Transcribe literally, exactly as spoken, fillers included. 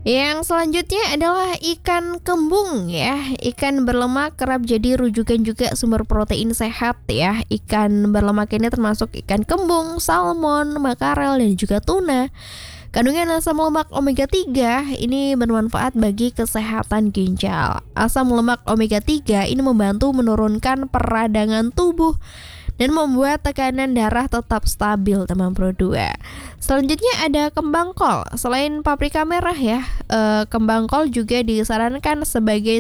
Yang selanjutnya adalah ikan kembung ya. Ikan berlemak kerap jadi rujukan juga sumber protein sehat ya. Ikan berlemak ini termasuk ikan kembung, salmon, makarel, dan juga tuna. Kandungan asam lemak omega tiga ini bermanfaat bagi kesehatan ginjal. Asam lemak omega tiga ini membantu menurunkan peradangan tubuh dan membuat tekanan darah tetap stabil, teman Pro dua. Selanjutnya ada kembang kol. Selain paprika merah ya, eh, kembang kol juga disarankan sebagai